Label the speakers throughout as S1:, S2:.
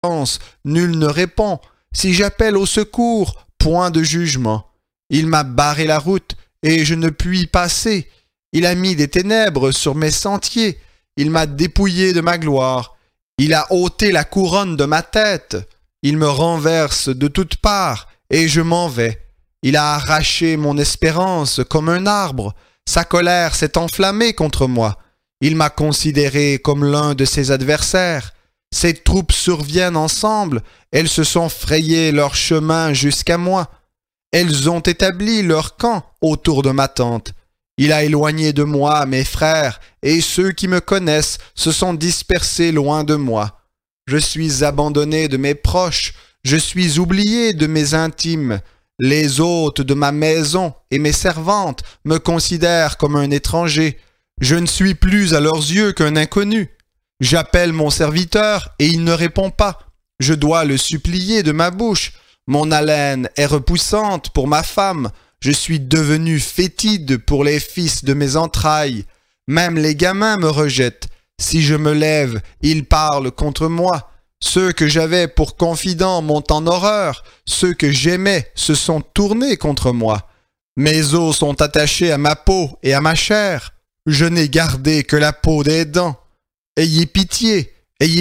S1: nul ne répond. Si j'appelle au secours, point de jugement. Il m'a barré la route, et je ne puis passer. Il a mis des ténèbres sur mes sentiers. Il m'a dépouillé de ma gloire. Il a ôté la couronne de ma tête. Il me renverse de toutes parts, et je m'en vais. Il a arraché mon espérance comme un arbre. Sa colère s'est enflammée contre moi. Il m'a considéré comme l'un de ses adversaires. Ses troupes surviennent ensemble. Elles se sont frayées leur chemin jusqu'à moi. Elles ont établi leur camp autour de ma tente. Il a éloigné de moi mes frères, et ceux qui me connaissent se sont dispersés loin de moi. Je suis abandonné de mes proches, je suis oublié de mes intimes. Les hôtes de ma maison et mes servantes me considèrent comme un étranger. Je ne suis plus à leurs yeux qu'un inconnu. J'appelle mon serviteur et il ne répond pas. Je dois le supplier de ma bouche. Mon haleine est repoussante pour ma femme. Je suis devenu fétide pour les fils de mes entrailles. Même les gamins me rejettent. Si je me lève, ils parlent contre moi. Ceux que j'avais pour confidents m'ont en horreur. Ceux que j'aimais se sont tournés contre moi. Mes os sont attachés à ma peau et à ma chair. Je n'ai gardé que la peau des dents. Ayez pitié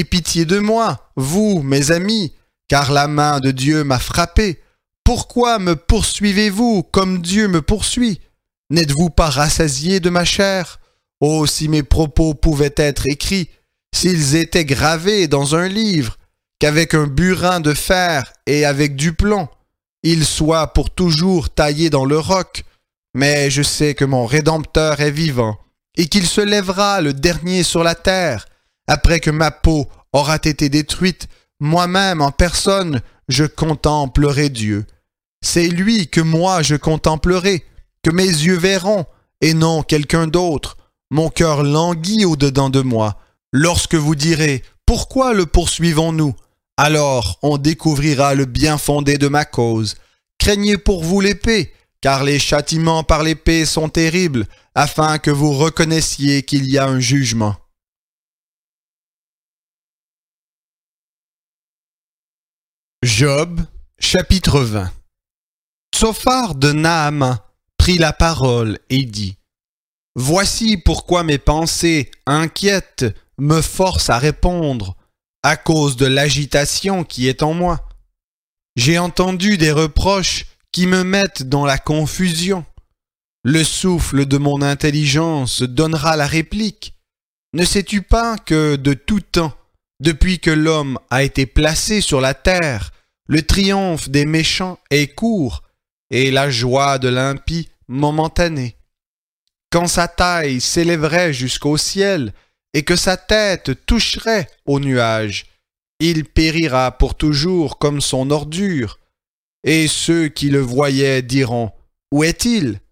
S1: de moi, vous, mes amis, car la main de Dieu m'a frappé. Pourquoi me poursuivez-vous comme Dieu me poursuit? N'êtes-vous pas rassasiés de ma chair? Oh, si mes propos pouvaient être écrits, s'ils étaient gravés dans un livre, qu'avec un burin de fer et avec du plomb, ils soient pour toujours taillés dans le roc. Mais je sais que mon Rédempteur est vivant, et qu'il se lèvera le dernier sur la terre. Après que ma peau aura été détruite, moi-même en personne, je contemplerai Dieu. C'est lui que moi je contemplerai, que mes yeux verront, et non quelqu'un d'autre. Mon cœur languit au-dedans de moi. Lorsque vous direz « Pourquoi le poursuivons-nous » alors on découvrira le bien fondé de ma cause. Craignez pour vous l'épée, car les châtiments par l'épée sont terribles, afin que vous reconnaissiez qu'il y a un jugement. Job, chapitre 20. Tsophar de Naaman prit la parole et dit: Voici pourquoi mes pensées inquiètes me forcent à répondre, à cause de l'agitation qui est en moi. J'ai entendu des reproches qui me mettent dans la confusion. Le souffle de mon intelligence donnera la réplique. Ne sais-tu pas que de tout temps, depuis que l'homme a été placé sur la terre, le triomphe des méchants est court et la joie de l'impie momentanée? Quand sa taille s'élèverait jusqu'au ciel et que sa tête toucherait aux nuages, il périra pour toujours comme son ordure. Et ceux qui le voyaient diront: Où est-il?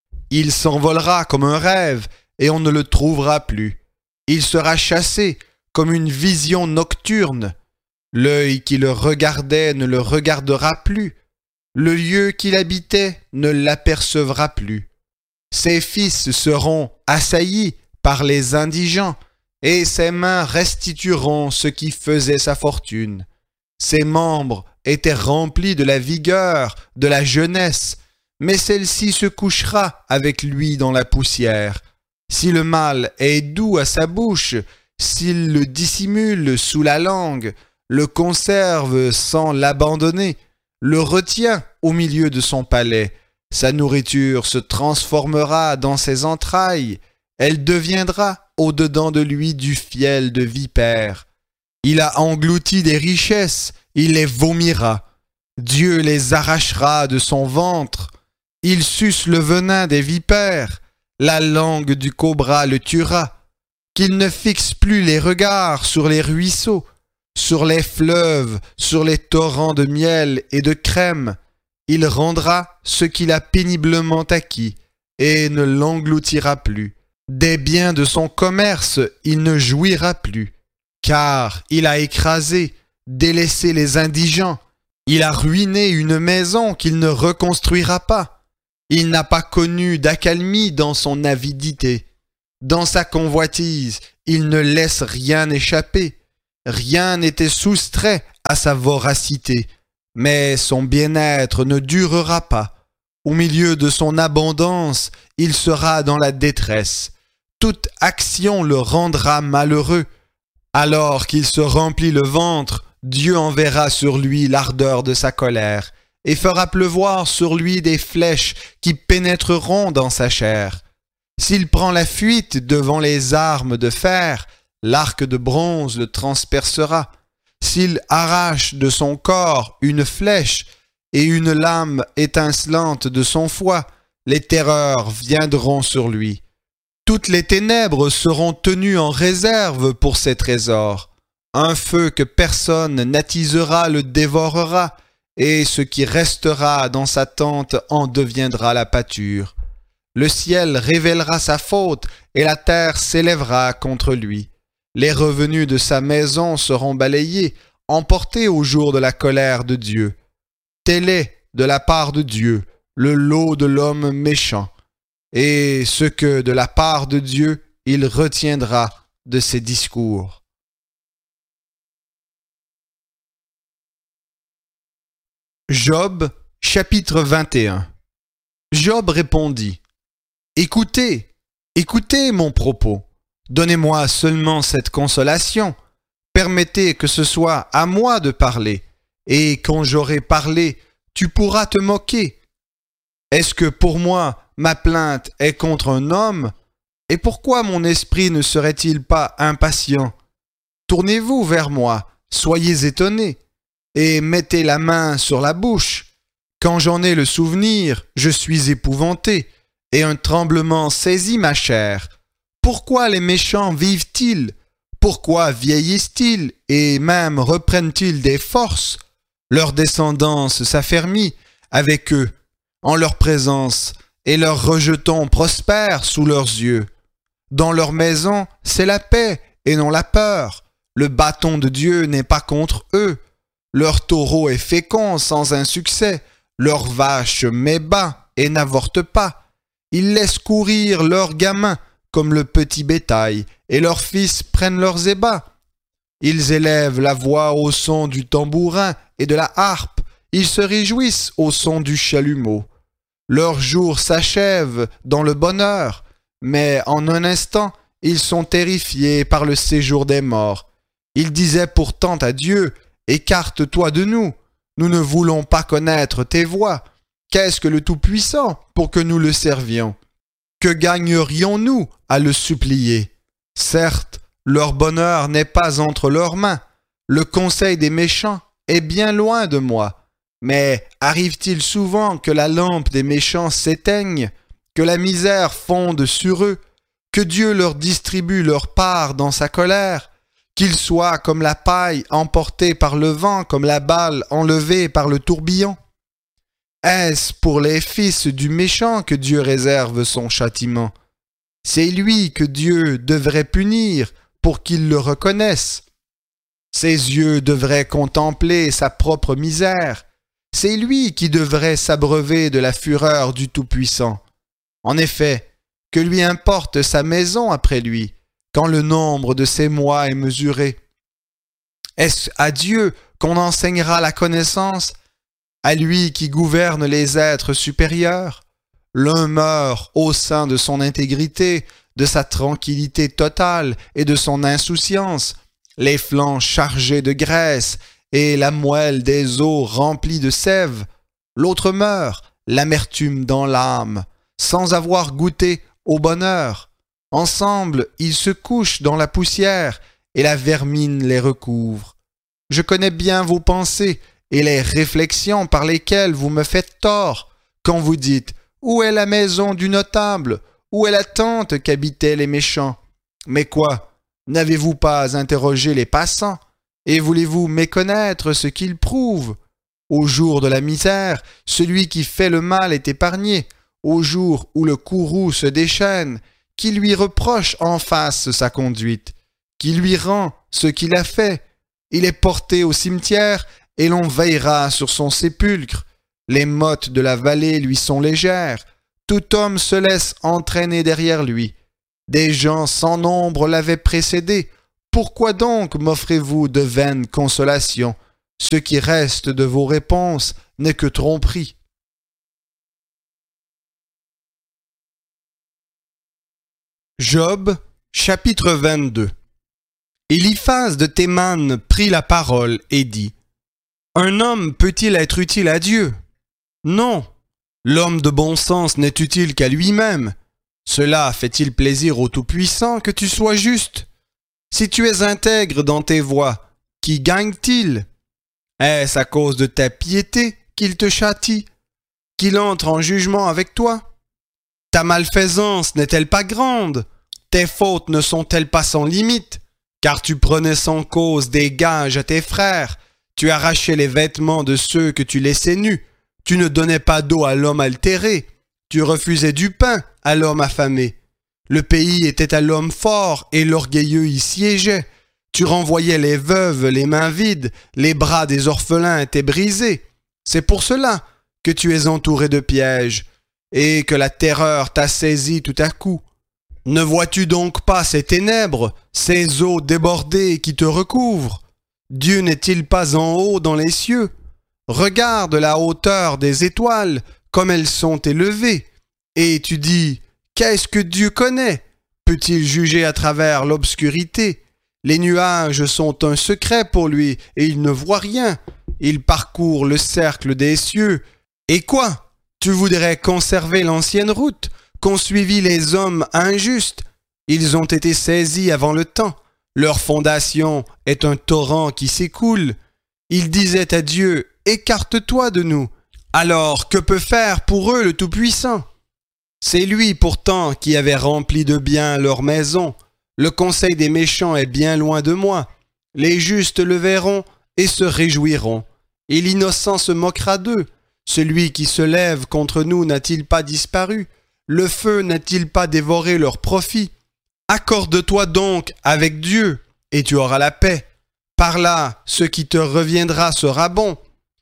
S1: Il s'envolera comme un rêve et on ne le trouvera plus. Il sera chassé comme une vision nocturne. L'œil qui le regardait ne le regardera plus. Le lieu qu'il habitait ne l'apercevra plus. Ses fils seront assaillis par les indigents, et ses mains restitueront ce qui faisait sa fortune. Ses membres étaient remplis de la vigueur, de la jeunesse, mais celle-ci se couchera avec lui dans la poussière. Si le mal est doux à sa bouche, s'il le dissimule sous la langue, le conserve sans l'abandonner, le retient au milieu de son palais, sa nourriture se transformera dans ses entrailles, elle deviendra au-dedans de lui du fiel de vipère. Il a englouti des richesses, il les vomira. Dieu les arrachera de son ventre. Il suce le venin des vipères, la langue du cobra le tuera. Qu'il ne fixe plus les regards sur les ruisseaux, sur les fleuves, sur les torrents de miel et de crème. Il rendra ce qu'il a péniblement acquis et ne l'engloutira plus. Des biens de son commerce, il ne jouira plus, car il a écrasé, délaissé les indigents. Il a ruiné une maison qu'il ne reconstruira pas. Il n'a pas connu d'accalmie dans son avidité. Dans sa convoitise, il ne laisse rien échapper. Rien n'était soustrait à sa voracité, mais son bien-être ne durera pas. Au milieu de son abondance, il sera dans la détresse. Toute action le rendra malheureux. Alors qu'il se remplit le ventre, Dieu enverra sur lui l'ardeur de sa colère et fera pleuvoir sur lui des flèches qui pénétreront dans sa chair. S'il prend la fuite devant les armes de fer, l'arc de bronze le transpercera. S'il arrache de son corps une flèche et une lame étincelante de son foie, les terreurs viendront sur lui. Toutes les ténèbres seront tenues en réserve pour ses trésors. Un feu que personne n'attisera le dévorera, et ce qui restera dans sa tente en deviendra la pâture. Le ciel révélera sa faute, et la terre s'élèvera contre lui. Les revenus de sa maison seront balayés, emportés au jour de la colère de Dieu. Tel est, de la part de Dieu, le lot de l'homme méchant, et ce que, de la part de Dieu, il retiendra de ses discours. Job, chapitre 21. Job répondit: Écoutez, écoutez mon propos. Donnez-moi seulement cette consolation. Permettez que ce soit à moi de parler, et quand j'aurai parlé, tu pourras te moquer. Est-ce que pour moi, ma plainte est contre un homme? Et pourquoi mon esprit ne serait-il pas impatient? Tournez-vous vers moi, soyez étonnés, et mettez la main sur la bouche. Quand j'en ai le souvenir, je suis épouvanté, et un tremblement saisit ma chair. Pourquoi les méchants vivent-ils? Pourquoi vieillissent-ils et même reprennent-ils des forces? Leur descendance s'affermit avec eux, en leur présence, et leurs rejetons prospèrent sous leurs yeux. Dans leur maison, c'est la paix et non la peur. Le bâton de Dieu n'est pas contre eux. Leur taureau est fécond sans un succès. Leur vache met bas et n'avorte pas. Ils laissent courir leurs gamins comme le petit bétail, et leurs fils prennent leurs ébats. Ils élèvent la voix au son du tambourin et de la harpe. Ils se réjouissent au son du chalumeau. Leurs jours s'achèvent dans le bonheur, mais en un instant, ils sont terrifiés par le séjour des morts. Ils disaient pourtant à Dieu: Écarte-toi de nous, nous ne voulons pas connaître tes voies. Qu'est-ce que le Tout-Puissant pour que nous le servions? Que gagnerions-nous à le supplier? Certes, leur bonheur n'est pas entre leurs mains. Le conseil des méchants est bien loin de moi. Mais arrive-t-il souvent que la lampe des méchants s'éteigne, que la misère fonde sur eux, que Dieu leur distribue leur part dans sa colère, qu'ils soient comme la paille emportée par le vent, comme la balle enlevée par le tourbillon? Est-ce pour les fils du méchant que Dieu réserve son châtiment? C'est lui que Dieu devrait punir pour qu'il le reconnaisse. Ses yeux devraient contempler sa propre misère. C'est lui qui devrait s'abreuver de la fureur du Tout-Puissant. En effet, que lui importe sa maison après lui, quand le nombre de ses mois est mesuré? Est-ce à Dieu qu'on enseignera la connaissance? À lui qui gouverne les êtres supérieurs? L'un meurt au sein de son intégrité, de sa tranquillité totale et de son insouciance, les flancs chargés de graisse et la moelle des os remplie de sève. L'autre meurt, l'amertume dans l'âme, sans avoir goûté au bonheur. Ensemble, ils se couchent dans la poussière et la vermine les recouvre. Je connais bien vos pensées et les réflexions par lesquelles vous me faites tort, quand vous dites: où est la maison du notable? Où est la tente qu'habitaient les méchants? Mais quoi? N'avez-vous pas interrogé les passants? Et voulez-vous méconnaître ce qu'ils prouvent? Au jour de la misère, celui qui fait le mal est épargné. Au jour où le courroux se déchaîne, qui lui reproche en face sa conduite? Qui lui rend ce qu'il a fait? Il est porté au cimetière et l'on veillera sur son sépulcre. Les mottes de la vallée lui sont légères. Tout homme se laisse entraîner derrière lui. Des gens sans nombre l'avaient précédé. Pourquoi donc m'offrez-vous de vaines consolations? Ce qui reste de vos réponses n'est que tromperie. Job, chapitre 22. Eliphaz de Théman prit la parole et dit: Un homme peut-il être utile à Dieu? Non, l'homme de bon sens n'est utile qu'à lui-même. Cela fait-il plaisir au Tout-Puissant que tu sois juste? Si tu es intègre dans tes voies, qui gagne-t-il? Est-ce à cause de ta piété qu'il te châtie, qu'il entre en jugement avec toi? Ta malfaisance n'est-elle pas grande? Tes fautes ne sont-elles pas sans limite? Car tu prenais sans cause des gages à tes frères, tu arrachais les vêtements de ceux que tu laissais nus, tu ne donnais pas d'eau à l'homme altéré, tu refusais du pain à l'homme affamé. Le pays était à l'homme fort et l'orgueilleux y siégeait. Tu renvoyais les veuves les mains vides, les bras des orphelins étaient brisés. C'est pour cela que tu es entouré de pièges et que la terreur t'a saisi tout à coup. Ne vois-tu donc pas ces ténèbres, ces eaux débordées qui te recouvrent? Dieu n'est-il pas en haut dans les cieux? Regarde la hauteur des étoiles, comme elles sont élevées. Et tu dis: qu'est-ce que Dieu connaît? Peut-il juger à travers l'obscurité? Les nuages sont un secret pour lui, et il ne voit rien. Il parcourt le cercle des cieux. Et quoi? Tu voudrais conserver l'ancienne route, qu'ont suivi les hommes injustes? Ils ont été saisis avant le temps. Leur fondation est un torrent qui s'écoule. Ils disaient à Dieu: écarte-toi de nous. Alors que peut faire pour eux le Tout-Puissant? C'est lui pourtant qui avait rempli de bien leur maison. Le conseil des méchants est bien loin de moi. Les justes le verront et se réjouiront. Et l'innocent se moquera d'eux. Celui qui se lève contre nous n'a-t-il pas disparu? Le feu n'a-t-il pas dévoré leur profit? Accorde-toi donc avec Dieu, et tu auras la paix. Par là, ce qui te reviendra sera bon.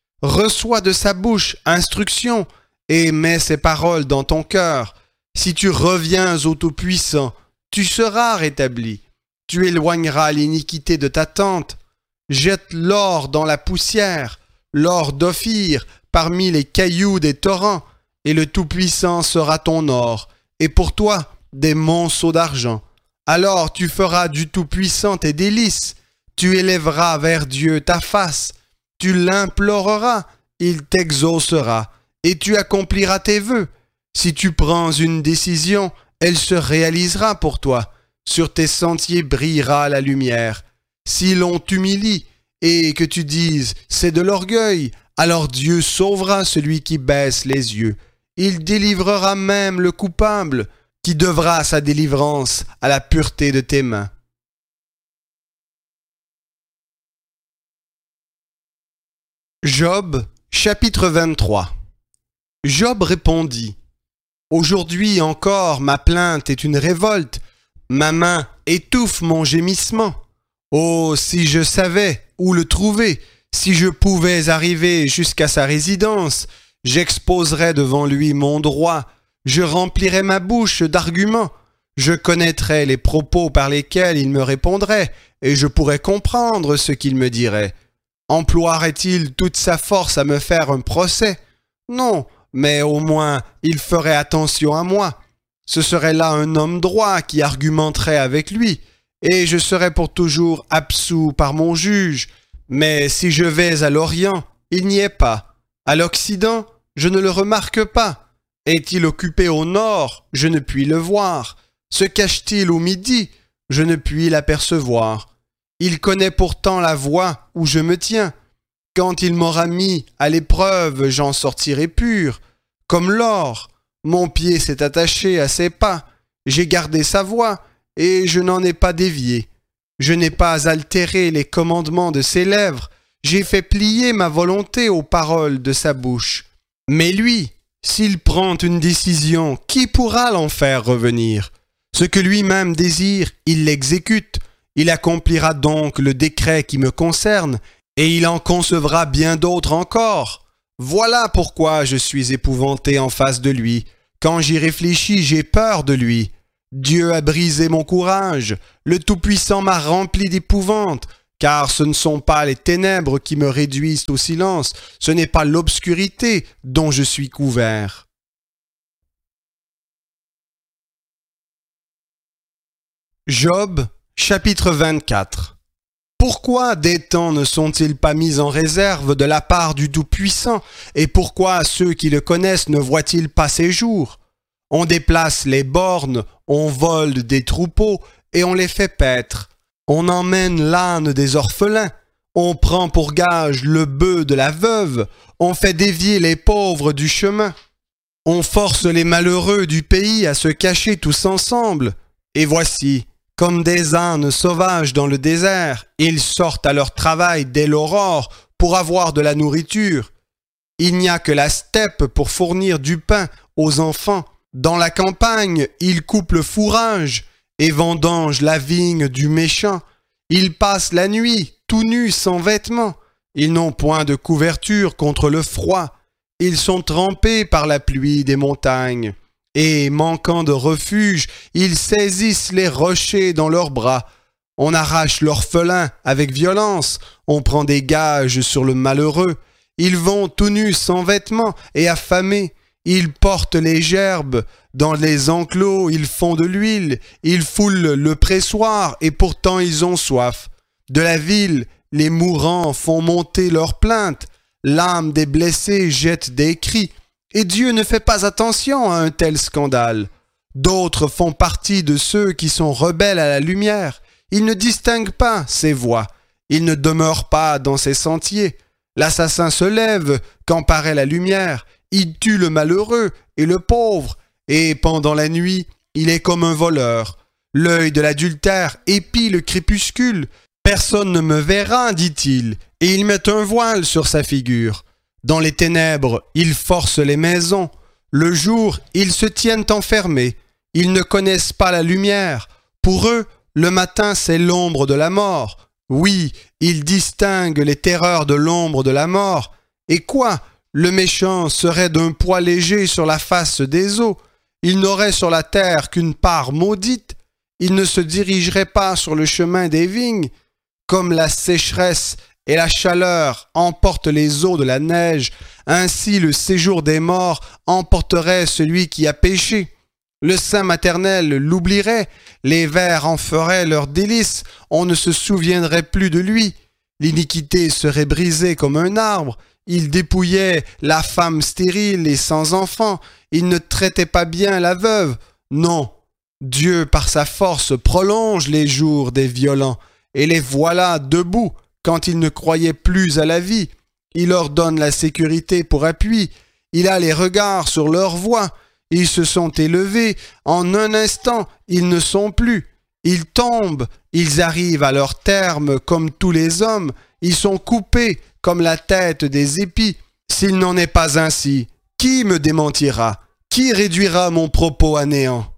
S1: Reçois de sa bouche instruction, et mets ses paroles dans ton cœur. Si tu reviens au Tout-Puissant, tu seras rétabli. Tu éloigneras l'iniquité de ta tente. Jette l'or dans la poussière, l'or d'Ophir parmi les cailloux des torrents, et le Tout-Puissant sera ton or, et pour toi des monceaux d'argent. Alors tu feras du Tout-Puissant tes délices, tu élèveras vers Dieu ta face, tu l'imploreras, il t'exaucera, et tu accompliras tes vœux. Si tu prends une décision, elle se réalisera pour toi. Sur tes sentiers brillera la lumière. Si l'on t'humilie et que tu dises « c'est de l'orgueil », alors Dieu sauvera celui qui baisse les yeux. Il délivrera même le coupable, qui devra sa délivrance à la pureté de tes mains. Job, chapitre 23. Job répondit: Aujourd'hui encore ma plainte est une révolte, ma main étouffe mon gémissement. Oh, si je savais où le trouver, si je pouvais arriver jusqu'à sa résidence, j'exposerais devant lui mon droit, je remplirais ma bouche d'arguments, je connaîtrais les propos par lesquels il me répondrait, et je pourrais comprendre ce qu'il me dirait. Emploierait-il toute sa force à me faire un procès? Non, mais au moins il ferait attention à moi. Ce serait là un homme droit qui argumenterait avec lui, et je serais pour toujours absous par mon juge. Mais si je vais à l'Orient, il n'y est pas. À l'Occident, je ne le remarque pas. Est-il occupé au nord? Je ne puis le voir. Se cache-t-il au midi? Je ne puis l'apercevoir. Il connaît pourtant la voie où je me tiens. Quand il m'aura mis à l'épreuve, j'en sortirai pur. Comme l'or, mon pied s'est attaché à ses pas. J'ai gardé sa voie, et je n'en ai pas dévié. Je n'ai pas altéré les commandements de ses lèvres. J'ai fait plier ma volonté aux paroles de sa bouche. Mais lui, s'il prend une décision, qui pourra l'en faire revenir? Ce que lui-même désire, il l'exécute. Il accomplira donc le décret qui me concerne, et il en concevra bien d'autres encore. Voilà pourquoi je suis épouvanté en face de lui. Quand j'y réfléchis, j'ai peur de lui. Dieu a brisé mon courage, le Tout-Puissant m'a rempli d'épouvante, car ce ne sont pas les ténèbres qui me réduisent au silence, ce n'est pas l'obscurité dont je suis couvert. Job, chapitre 24. Pourquoi des temps ne sont-ils pas mis en réserve de la part du Tout-Puissant, et pourquoi ceux qui le connaissent ne voient-ils pas ses jours? On déplace les bornes, on vole des troupeaux, et on les fait paître. On emmène l'âne des orphelins, on prend pour gage le bœuf de la veuve, on fait dévier les pauvres du chemin. On force les malheureux du pays à se cacher tous ensemble, et voici, comme des ânes sauvages dans le désert, ils sortent à leur travail dès l'aurore pour avoir de la nourriture. Il n'y a que la steppe pour fournir du pain aux enfants. Dans la campagne, ils coupent le fourrage et vendangent la vigne du méchant. Ils passent la nuit, tout nus, sans vêtements. Ils n'ont point de couverture contre le froid. Ils sont trempés par la pluie des montagnes. Et, manquant de refuge, ils saisissent les rochers dans leurs bras. On arrache l'orphelin avec violence, on prend des gages sur le malheureux. Ils vont tout nus sans vêtements et affamés. Ils portent les gerbes, dans les enclos ils font de l'huile, ils foulent le pressoir et pourtant ils ont soif. De la ville, les mourants font monter leurs plaintes, l'âme des blessés jette des cris. Et Dieu ne fait pas attention à un tel scandale. D'autres font partie de ceux qui sont rebelles à la lumière. Ils ne distinguent pas ses voies. Ils ne demeurent pas dans ses sentiers. L'assassin se lève quand paraît la lumière. Il tue le malheureux et le pauvre. Et pendant la nuit, il est comme un voleur. L'œil de l'adultère épie le crépuscule. Personne ne me verra, dit-il, et il met un voile sur sa figure. Dans les ténèbres, ils forcent les maisons. Le jour, ils se tiennent enfermés. Ils ne connaissent pas la lumière. Pour eux, le matin, c'est l'ombre de la mort. Oui, ils distinguent les terreurs de l'ombre de la mort. Et quoi? Le méchant serait d'un poids léger sur la face des eaux. Il n'aurait sur la terre qu'une part maudite. Il ne se dirigerait pas sur le chemin des vignes. Comme la sécheresse et la chaleur emportent les eaux de la neige, ainsi le séjour des morts emporterait celui qui a péché. Le sein maternel l'oublierait, les vers en feraient leur délice, on ne se souviendrait plus de lui. L'iniquité serait brisée comme un arbre, il dépouillait la femme stérile et sans enfant, il ne traitait pas bien la veuve. Non, Dieu par sa force prolonge les jours des violents, et les voilà debout. Quand ils ne croyaient plus à la vie, il leur donne la sécurité pour appui, il a les regards sur leur voie, ils se sont élevés, en un instant ils ne sont plus, ils tombent, ils arrivent à leur terme comme tous les hommes, ils sont coupés comme la tête des épis. S'il n'en est pas ainsi, qui me démentira? Qui réduira mon propos à néant?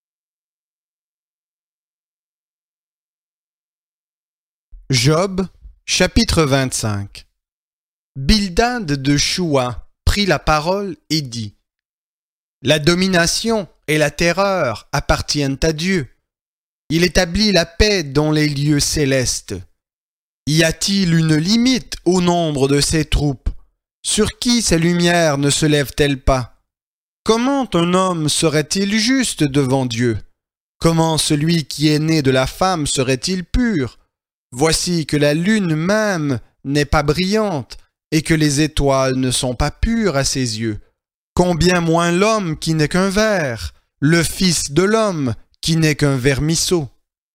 S1: Job, chapitre 25. Bildad de Choua prit la parole et dit: La domination et la terreur appartiennent à Dieu. Il établit la paix dans les lieux célestes. Y a-t-il une limite au nombre de ses troupes? Sur qui ses lumières ne se lèvent-elles pas? Comment un homme serait-il juste devant Dieu? Comment celui qui est né de la femme serait-il pur? Voici que la lune même n'est pas brillante et que les étoiles ne sont pas pures à ses yeux. Combien moins l'homme qui n'est qu'un ver, le fils de l'homme qui n'est qu'un vermisseau.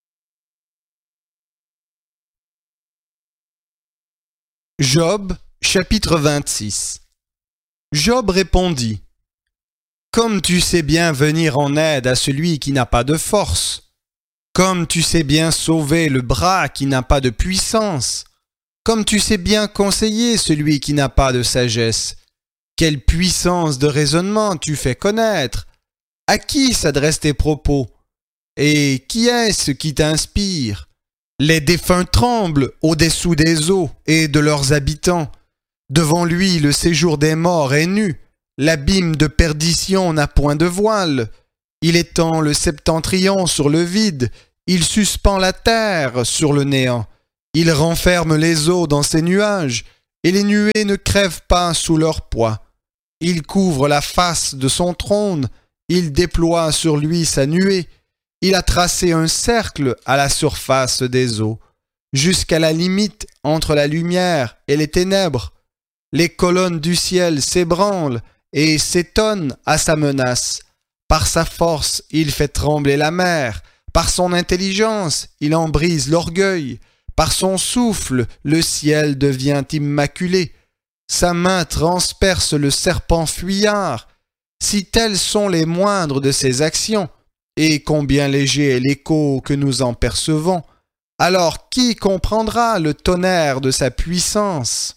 S1: Job, chapitre 26. Job répondit: Comme tu sais bien venir en aide à celui qui n'a pas de force, comme tu sais bien sauver le bras qui n'a pas de puissance, comme tu sais bien conseiller celui qui n'a pas de sagesse, quelle puissance de raisonnement tu fais connaître! À qui s'adressent tes propos? Et qui est-ce qui t'inspire? Les défunts tremblent au-dessous des eaux et de leurs habitants. Devant lui, le séjour des morts est nu. L'abîme de perdition n'a point de voile. Il étend le septentrion sur le vide, il suspend la terre sur le néant. Il renferme les eaux dans ses nuages, et les nuées ne crèvent pas sous leur poids. Il couvre la face de son trône, il déploie sur lui sa nuée. Il a tracé un cercle à la surface des eaux, jusqu'à la limite entre la lumière et les ténèbres. Les colonnes du ciel s'ébranlent et s'étonnent à sa menace. Par sa force, il fait trembler la mer. Par son intelligence, il en brise l'orgueil. Par son souffle, le ciel devient immaculé. Sa main transperce le serpent fuyard. Si tels sont les moindres de ses actions, et combien léger est l'écho que nous en percevons, alors qui comprendra le tonnerre de sa puissance?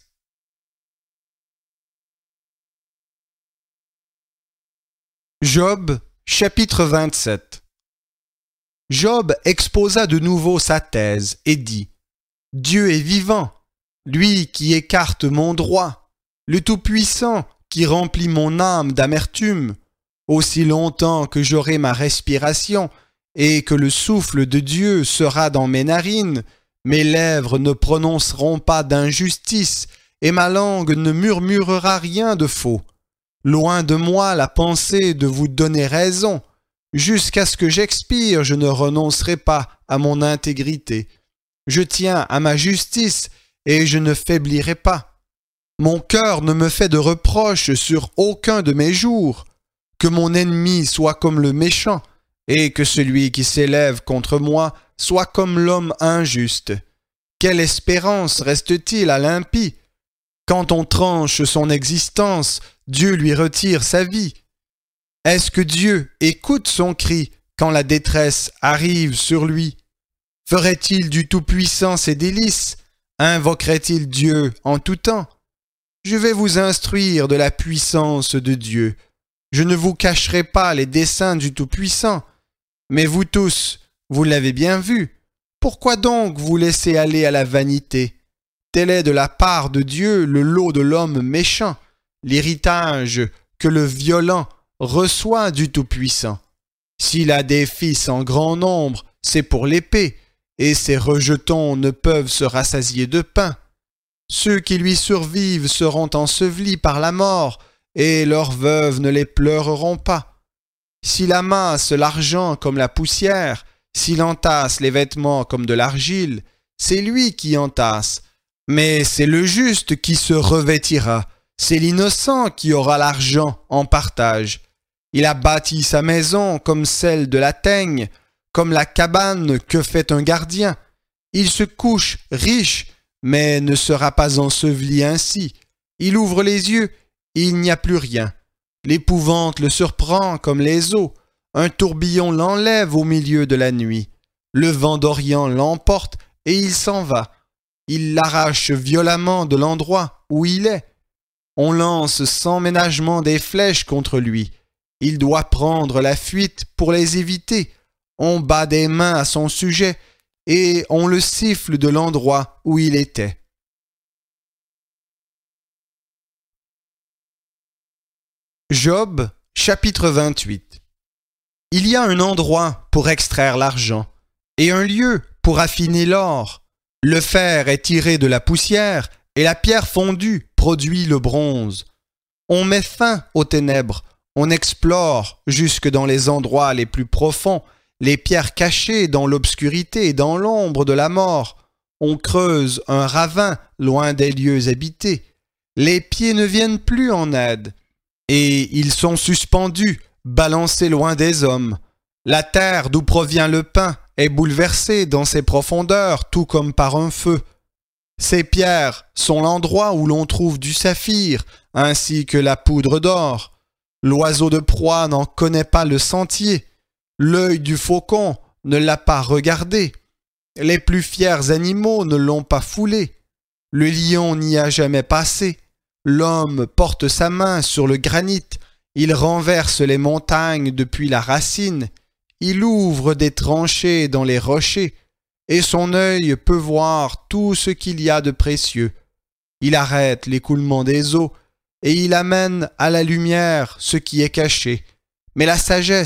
S1: Job, chapitre 27. Job exposa de nouveau sa thèse et dit : Dieu est vivant, lui qui écarte mon droit, le Tout-Puissant qui remplit mon âme d'amertume. Aussi longtemps que j'aurai ma respiration et que le souffle de Dieu sera dans mes narines, mes lèvres ne prononceront pas d'injustice et ma langue ne murmurera rien de faux. Loin de moi la pensée de vous donner raison. Jusqu'à ce que j'expire, je ne renoncerai pas à mon intégrité. Je tiens à ma justice et je ne faiblirai pas. Mon cœur ne me fait de reproches sur aucun de mes jours. Que mon ennemi soit comme le méchant, et que celui qui s'élève contre moi soit comme l'homme injuste. Quelle espérance reste-t-il à l'impie? Quand on tranche son existence, Dieu lui retire sa vie. Est-ce que Dieu écoute son cri quand la détresse arrive sur lui? Ferait-il du Tout-Puissant ses délices? Invoquerait-il Dieu en tout temps? Je vais vous instruire de la puissance de Dieu. Je ne vous cacherai pas les desseins du Tout-Puissant. Mais vous tous, vous l'avez bien vu. Pourquoi donc vous laissez aller à la vanité? Tel est de la part de Dieu le lot de l'homme méchant, l'héritage que le violent reçoit du Tout-Puissant. S'il a des fils en grand nombre, c'est pour l'épée, et ses rejetons ne peuvent se rassasier de pain. Ceux qui lui survivent seront ensevelis par la mort, et leurs veuves ne les pleureront pas. S'il amasse l'argent comme la poussière, s'il entasse les vêtements comme de l'argile, c'est lui qui entasse, mais c'est le juste qui se revêtira, c'est l'innocent qui aura l'argent en partage. Il a bâti sa maison comme celle de la teigne, comme la cabane que fait un gardien. Il se couche riche, mais ne sera pas enseveli ainsi. Il ouvre les yeux, il n'y a plus rien. L'épouvante le surprend comme les eaux. Un tourbillon l'enlève au milieu de la nuit. Le vent d'Orient l'emporte et il s'en va. Il l'arrache violemment de l'endroit où il est. On lance sans ménagement des flèches contre lui. Il doit prendre la fuite pour les éviter. On bat des mains à son sujet et on le siffle de l'endroit où il était. Job, chapitre 28. Il y a un endroit pour extraire l'argent et un lieu pour affiner l'or. Le fer est tiré de la poussière et la pierre fondue produit le bronze. On met fin aux ténèbres, on explore jusque dans les endroits les plus profonds, les pierres cachées dans l'obscurité et dans l'ombre de la mort. On creuse un ravin loin des lieux habités. Les pieds ne viennent plus en aide. Et ils sont suspendus, balancés loin des hommes. La terre d'où provient le pain est bouleversée dans ses profondeurs, tout comme par un feu. Ces pierres sont l'endroit où l'on trouve du saphir, ainsi que la poudre d'or. L'oiseau de proie n'en connaît pas le sentier. L'œil du faucon ne l'a pas regardé. Les plus fiers animaux ne l'ont pas foulé. Le lion n'y a jamais passé. L'homme porte sa main sur le granit, il renverse les montagnes depuis la racine, il ouvre des tranchées dans les rochers, et son œil peut voir tout ce qu'il y a de précieux. Il arrête l'écoulement des eaux, et il amène à la lumière ce qui est caché. Mais la sagesse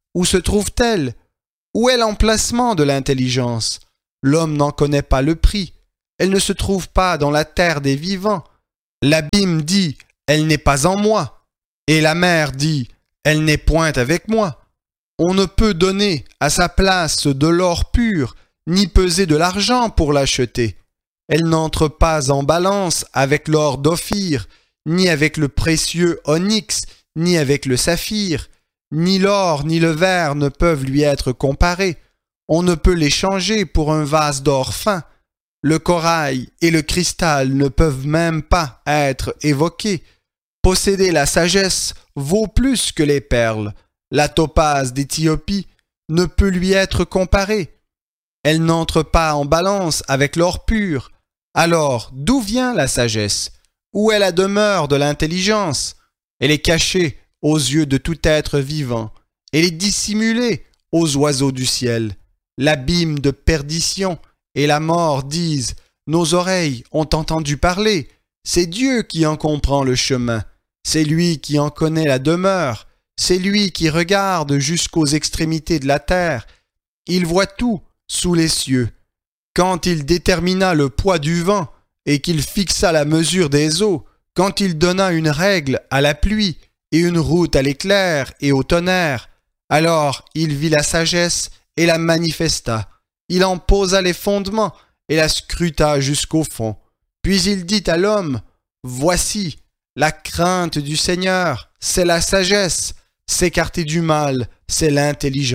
S1: Où se trouve-t-elle? Où est l'emplacement de l'intelligence? L'homme n'en connaît pas le prix. Elle ne se trouve pas dans la terre des vivants. L'abîme dit, elle n'est pas en moi. Et la mer dit, elle n'est point avec moi. On ne peut donner à sa place de l'or pur, ni peser de l'argent pour l'acheter. Elle n'entre pas en balance avec l'or d'Ophir, ni avec le précieux onyx, ni avec le saphir. Ni l'or ni le verre ne peuvent lui être comparés. On ne peut les changer pour un vase d'or fin. Le corail et le cristal ne peuvent même pas être évoqués. Posséder la sagesse vaut plus que les perles. La topaze d'Éthiopie ne peut lui être comparée. Elle n'entre pas en balance avec l'or pur. Alors, d'où vient la sagesse? Où est la demeure de l'intelligence? Elle est cachée aux yeux de tout être vivant. Elle est dissimulée aux oiseaux du ciel. L'abîme de perdition et la mort disent « Nos oreilles ont entendu parler. C'est Dieu qui en comprend le chemin. C'est lui qui en connaît la demeure. C'est lui qui regarde jusqu'aux extrémités de la terre. Il voit tout sous les cieux. Quand il détermina le poids du vent et qu'il fixa la mesure des eaux, quand il donna une règle à la pluie et une route à l'éclair et au tonnerre, alors il vit la sagesse et la manifesta. Il en posa les fondements et la scruta jusqu'au fond. Puis il dit à l'homme, « Voici, la crainte du Seigneur, c'est la sagesse, s'écarter du mal, c'est l'intelligence. »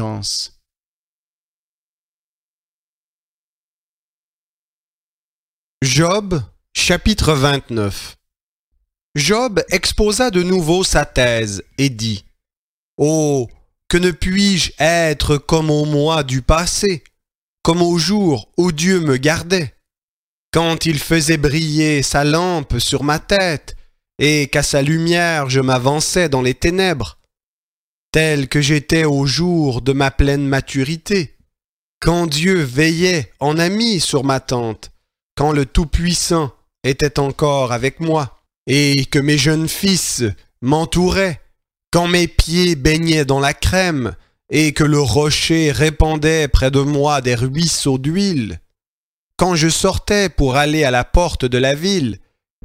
S1: Job, chapitre 29. Job exposa de nouveau sa thèse et dit « Oh, que ne puis-je être comme au mois du passé, comme au jour où Dieu me gardait, quand il faisait briller sa lampe sur ma tête et qu'à sa lumière je m'avançais dans les ténèbres, tel que j'étais au jour de ma pleine maturité, quand Dieu veillait en ami sur ma tente, quand le Tout-Puissant était encore avec moi, et que mes jeunes fils m'entouraient, quand mes pieds baignaient dans la crème, et que le rocher répandait près de moi des ruisseaux d'huile, quand je sortais pour aller à la porte de la ville,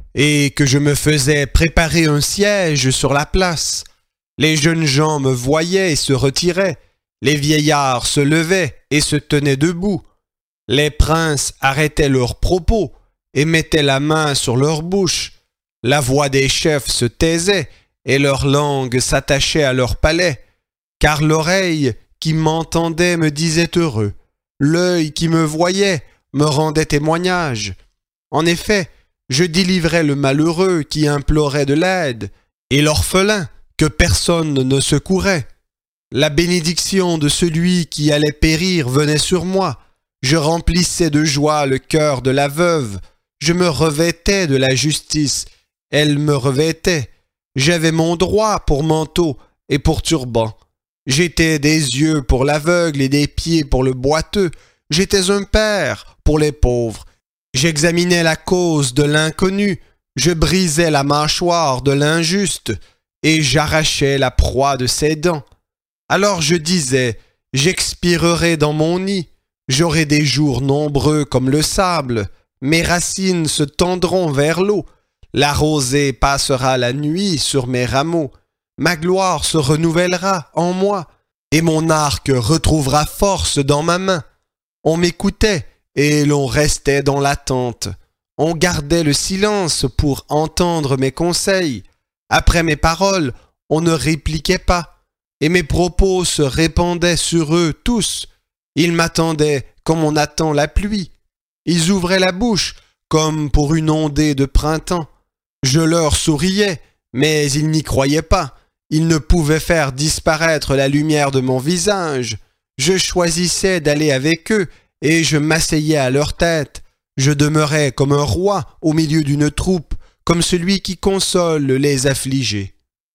S1: et que je me faisais préparer un siège sur la place, les jeunes gens me voyaient et se retiraient, les vieillards se levaient et se tenaient debout, les princes arrêtaient leurs propos et mettaient la main sur leur bouche. La voix des chefs se taisait et leur langue s'attachait à leur palais, car l'oreille qui m'entendait me disait heureux, l'œil qui me voyait me rendait témoignage. En effet, je délivrais le malheureux qui implorait de l'aide et l'orphelin que personne ne secourait. La bénédiction de celui qui allait périr venait sur moi. Je remplissais de joie le cœur de la veuve. Je me revêtais de la justice. Elle me revêtait. J'avais mon droit pour manteau et pour turban. J'étais des yeux pour l'aveugle et des pieds pour le boiteux. J'étais un père pour les pauvres. J'examinais la cause de l'inconnu. Je brisais la mâchoire de l'injuste et j'arrachais la proie de ses dents. Alors je disais, j'expirerai dans mon nid. J'aurai des jours nombreux comme le sable, mes racines se tendront vers l'eau, la rosée passera la nuit sur mes rameaux, ma gloire se renouvellera en moi, et mon arc retrouvera force dans ma main. On m'écoutait, et l'on restait dans l'attente. On gardait le silence pour entendre mes conseils. Après mes paroles, on ne répliquait pas, et mes propos se répandaient sur eux tous. Ils m'attendaient comme on attend la pluie. Ils ouvraient la bouche comme pour une ondée de printemps. Je leur souriais, mais ils n'y croyaient pas. Ils ne pouvaient faire disparaître la lumière de mon visage. Je choisissais d'aller avec eux et je m'asseyais à leur tête. Je demeurais comme un roi au milieu d'une troupe, comme celui qui console les affligés.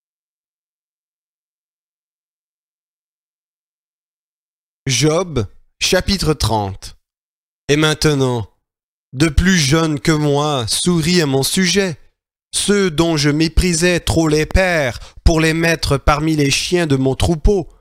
S1: Job, chapitre 30. Et maintenant, de plus jeunes que moi sourient à mon sujet, ceux dont je méprisais trop les pères pour les mettre parmi les chiens de mon troupeau.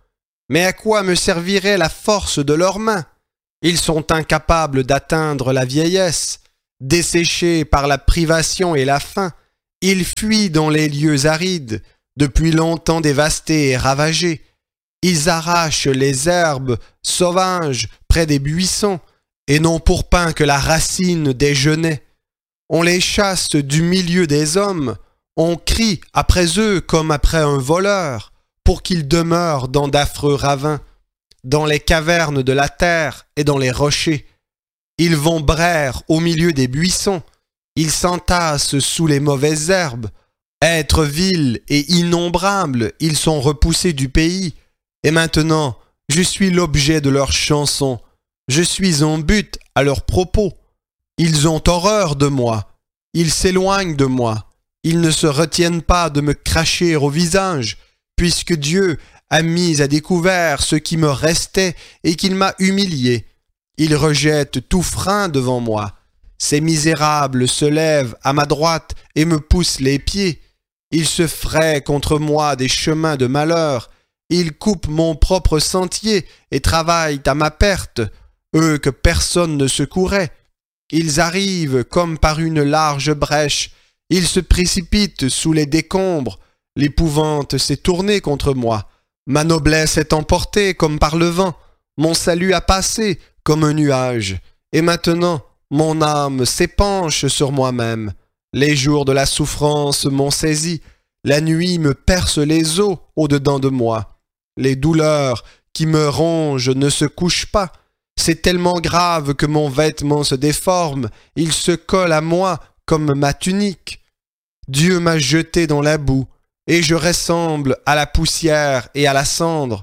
S1: Mais à quoi me servirait la force de leurs mains? Ils sont incapables d'atteindre la vieillesse. Desséchés par la privation et la faim, ils fuient dans les lieux arides, depuis longtemps dévastés et ravagés. Ils arrachent les herbes sauvages près des buissons, et n'ont pour pain que la racine des genêts. On les chasse du milieu des hommes, on crie après eux comme après un voleur, pour qu'ils demeurent dans d'affreux ravins, dans les cavernes de la terre et dans les rochers. Ils vont braire au milieu des buissons, ils s'entassent sous les mauvaises herbes. Êtres vils et innombrables, ils sont repoussés du pays, et maintenant, je suis l'objet de leurs chansons, je suis en but à leurs propos. Ils ont horreur de moi, ils s'éloignent de moi, ils ne se retiennent pas de me cracher au visage, puisque Dieu a mis à découvert ce qui me restait et qu'il m'a humilié. Ils rejettent tout frein devant moi. Ces misérables se lèvent à ma droite et me poussent les pieds. Ils se fraient contre moi des chemins de malheur. Ils coupent mon propre sentier et travaillent à ma perte, eux que personne ne secourait. Ils arrivent comme par une large brèche. Ils se précipitent sous les décombres. L'épouvante s'est tournée contre moi. Ma noblesse est emportée comme par le vent. Mon salut a passé comme un nuage. Et maintenant, mon âme s'épanche sur moi-même. Les jours de la souffrance m'ont saisi. La nuit me perce les os au-dedans de moi. Les douleurs qui me rongent ne se couchent pas. C'est tellement grave que mon vêtement se déforme. Il se colle à moi comme ma tunique. Dieu m'a jeté dans la boue, et je ressemble à la poussière et à la cendre.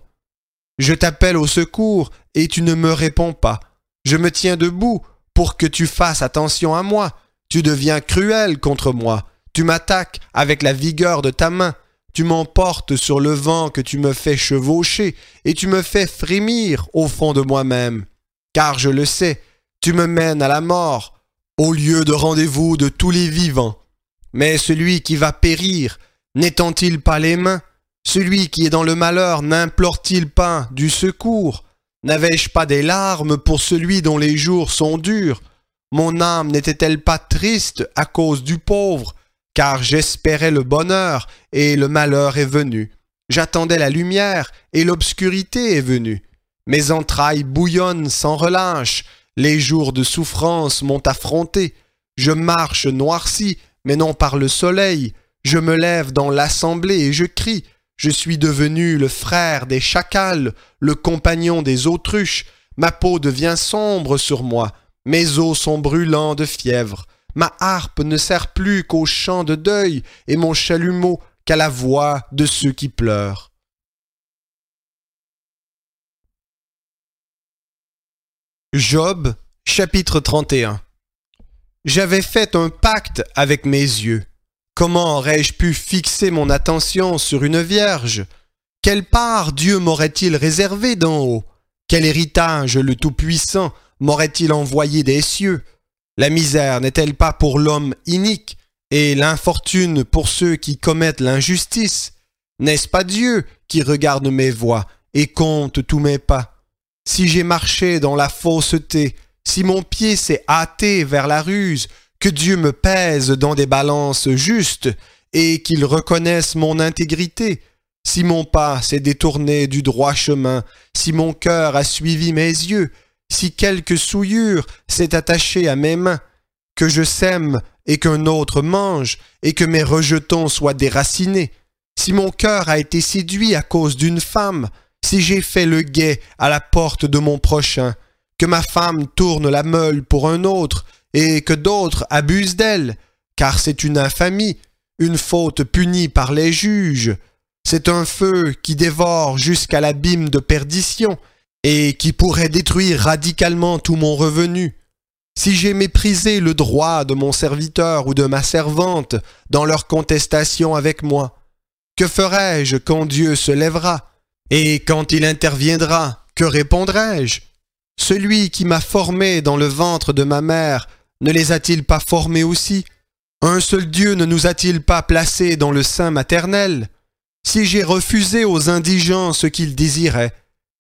S1: Je t'appelle au secours, et tu ne me réponds pas. Je me tiens debout pour que tu fasses attention à moi. Tu deviens cruel contre moi. Tu m'attaques avec la vigueur de ta main. Tu m'emportes sur le vent que tu me fais chevaucher, et tu me fais frémir au fond de moi-même. Car je le sais, tu me mènes à la mort, au lieu de rendez-vous de tous les vivants. Mais celui qui va périr, n'étend-il pas les mains? Celui qui est dans le malheur n'implore-t-il pas du secours? N'avais-je pas des larmes pour celui dont les jours sont durs? Mon âme n'était-elle pas triste à cause du pauvre? Car j'espérais le bonheur, et le malheur est venu. J'attendais la lumière, et l'obscurité est venue. Mes entrailles bouillonnent sans relâche. Les jours de souffrance m'ont affronté. Je marche noirci, mais non par le soleil. Je me lève dans l'assemblée et je crie. Je suis devenu le frère des chacals, le compagnon des autruches. Ma peau devient sombre sur moi. Mes os sont brûlants de fièvre. Ma harpe ne sert plus qu'au chant de deuil et mon chalumeau qu'à la voix de ceux qui pleurent. Job, chapitre 31. J'avais fait un pacte avec mes yeux. Comment aurais-je pu fixer mon attention sur une vierge? Quelle part Dieu m'aurait-il réservé d'en haut? Quel héritage le Tout-Puissant m'aurait-il envoyé des cieux? La misère n'est-elle pas pour l'homme inique, et l'infortune pour ceux qui commettent l'injustice? N'est-ce pas Dieu qui regarde mes voies et compte tous mes pas? Si j'ai marché dans la fausseté, si mon pied s'est hâté vers la ruse, que Dieu me pèse dans des balances justes et qu'il reconnaisse mon intégrité. Si mon pas s'est détourné du droit chemin, si mon cœur a suivi mes yeux, si quelque souillure s'est attachée à mes mains, que je sème et qu'un autre mange, et que mes rejetons soient déracinés, si mon cœur a été séduit à cause d'une femme, si j'ai fait le guet à la porte de mon prochain, que ma femme tourne la meule pour un autre, et que d'autres abusent d'elle, car c'est une infamie, une faute punie par les juges. C'est un feu qui dévore jusqu'à l'abîme de perdition, et qui pourrait détruire radicalement tout mon revenu. Si j'ai méprisé le droit de mon serviteur ou de ma servante dans leur contestation avec moi, que ferai-je quand Dieu se lèvera? Et quand il interviendra, que répondrai-je? Celui qui m'a formé dans le ventre de ma mère, ne les a-t-il pas formés aussi? Un seul Dieu ne nous a-t-il pas placés dans le sein maternel? Si j'ai refusé aux indigents ce qu'ils désiraient,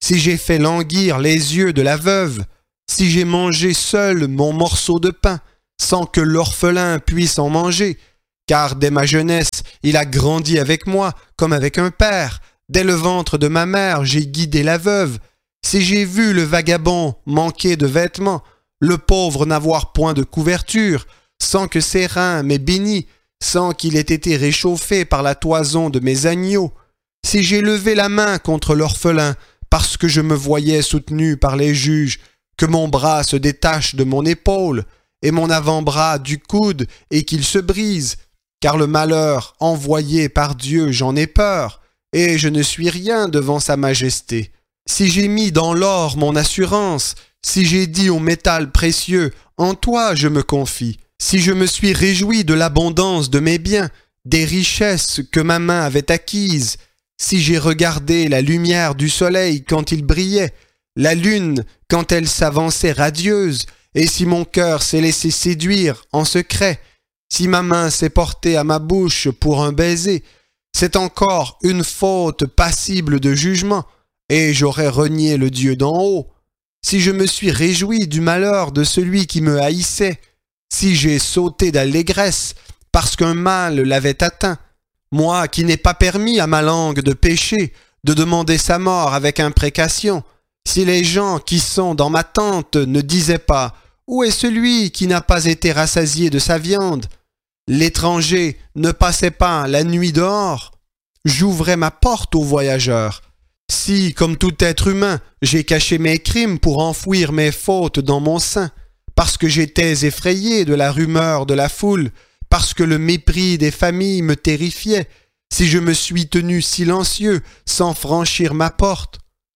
S1: si j'ai fait languir les yeux de la veuve, si j'ai mangé seul mon morceau de pain, sans que l'orphelin puisse en manger, car dès ma jeunesse, il a grandi avec moi comme avec un père. Dès le ventre de ma mère, j'ai guidé la veuve. Si j'ai vu le vagabond manquer de vêtements, le pauvre n'avoir point de couverture, sans que ses reins m'aient béni, sans qu'il ait été réchauffé par la toison de mes agneaux, si j'ai levé la main contre l'orphelin, parce que je me voyais soutenu par les juges, que mon bras se détache de mon épaule, et mon avant-bras du coude, et qu'il se brise, car le malheur envoyé par Dieu, j'en ai peur, et je ne suis rien devant sa majesté. Si j'ai mis dans l'or mon assurance, si j'ai dit au métal précieux, en toi je me confie, si je me suis réjoui de l'abondance de mes biens, des richesses que ma main avait acquises, si j'ai regardé la lumière du soleil quand il brillait, la lune quand elle s'avançait radieuse, et si mon cœur s'est laissé séduire en secret, si ma main s'est portée à ma bouche pour un baiser, c'est encore une faute passible de jugement, et j'aurais renié le Dieu d'en haut. Si je me suis réjoui du malheur de celui qui me haïssait, si j'ai sauté d'allégresse parce qu'un mal l'avait atteint, moi qui n'ai pas permis à ma langue de pécher, de demander sa mort avec imprécation, si les gens qui sont dans ma tente ne disaient pas « Où est celui qui n'a pas été rassasié de sa viande ?» L'étranger ne passait pas la nuit dehors, j'ouvrais ma porte aux voyageurs. Si, comme tout être humain, j'ai caché mes crimes pour enfouir mes fautes dans mon sein, parce que j'étais effrayé de la rumeur de la foule, parce que le mépris des familles me terrifiait, si je me suis tenu silencieux sans franchir ma porte.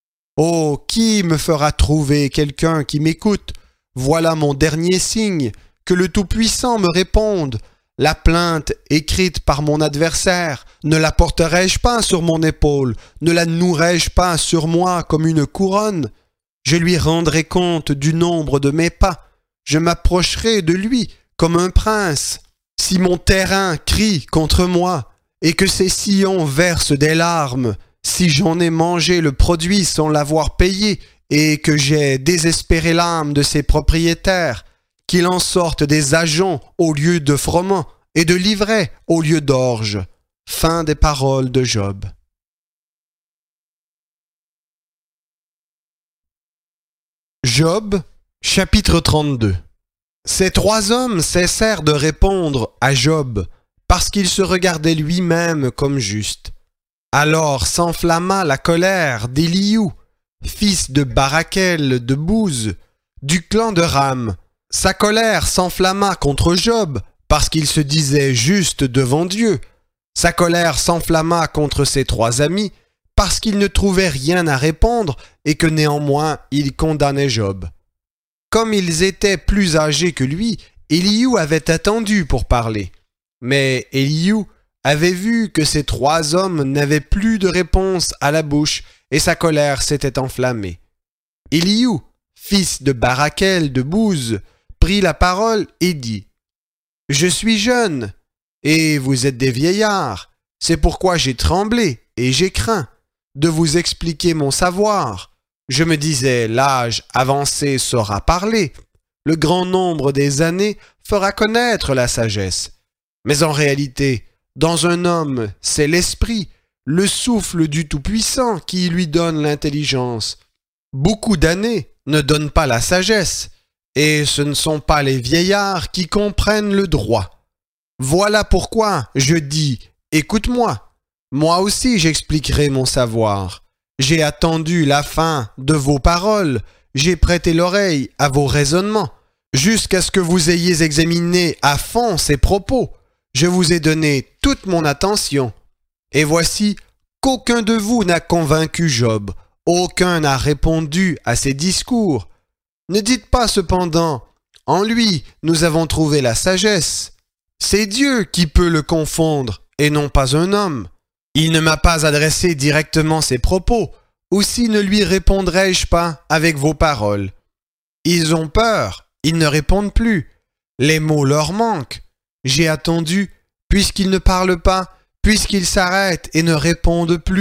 S1: Oh, qui me fera trouver quelqu'un qui m'écoute? Voilà mon dernier signe, que le Tout-Puissant me réponde. La plainte écrite par mon adversaire, ne la porterai-je pas sur mon épaule, ne la nouerai-je pas sur moi comme une couronne? Je lui rendrai compte du nombre de mes pas, je m'approcherai de lui comme un prince. Si mon terrain crie contre moi, et que ses sillons versent des larmes, si j'en ai mangé le produit sans l'avoir payé, et que j'ai désespéré l'âme de ses propriétaires, qu'il en sorte des ajoncs au lieu de froment, et de l'ivraie au lieu d'orge. Fin des paroles de Job. Job, chapitre 32. Ces trois hommes cessèrent de répondre à Job, parce qu'il se regardait lui-même comme juste. Alors s'enflamma la colère d'Éliou, fils de Barakel de Bouz, du clan de Ram. Sa colère s'enflamma contre Job, parce qu'il se disait juste devant Dieu. Sa colère s'enflamma contre ses trois amis, parce qu'ils ne trouvaient rien à répondre et que néanmoins ils condamnaient Job. Comme ils étaient plus âgés que lui, Éliou avait attendu pour parler. Mais Éliou avait vu que ces trois hommes n'avaient plus de réponse à la bouche et sa colère s'était enflammée. Éliou, fils de Barakel de Bouz, prit la parole et dit « Je suis jeune, et vous êtes des vieillards, c'est pourquoi j'ai tremblé et j'ai craint de vous expliquer mon savoir. Je me disais, l'âge avancé saura parler, le grand nombre des années fera connaître la sagesse. Mais en réalité, dans un homme, c'est l'esprit, le souffle du Tout-Puissant qui lui donne l'intelligence. Beaucoup d'années ne donnent pas la sagesse, et ce ne sont pas les vieillards qui comprennent le droit. Voilà pourquoi je dis, écoute-moi, moi aussi j'expliquerai mon savoir. J'ai attendu la fin de vos paroles, j'ai prêté l'oreille à vos raisonnements, jusqu'à ce que vous ayez examiné à fond ces propos. Je vous ai donné toute mon attention. Et voici qu'aucun de vous n'a convaincu Job, aucun n'a répondu à ses discours. Ne dites pas cependant, en lui nous avons trouvé la sagesse. C'est Dieu qui peut le confondre, et non pas un homme. Il ne m'a pas adressé directement ses propos, aussi ne lui répondrai-je pas avec vos paroles. Ils ont peur, ils ne répondent plus. Les mots leur manquent. J'ai attendu, puisqu'ils ne parlent pas, puisqu'ils s'arrêtent et ne répondent plus,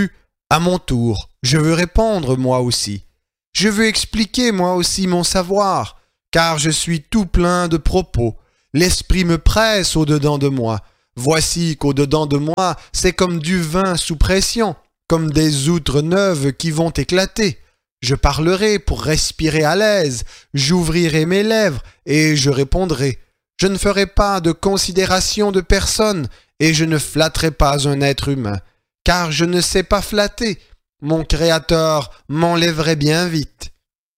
S1: À mon tour, je veux répondre moi aussi. Je veux expliquer moi aussi mon savoir, car je suis tout plein de propos. L'esprit me presse au-dedans de moi. Voici qu'au-dedans de moi, c'est comme du vin sous pression, comme des outres neuves qui vont éclater. Je parlerai pour respirer à l'aise, j'ouvrirai mes lèvres et je répondrai. Je ne ferai pas de considération de personne et je ne flatterai pas un être humain, car je ne sais pas flatter. Mon Créateur m'enlèverait bien vite.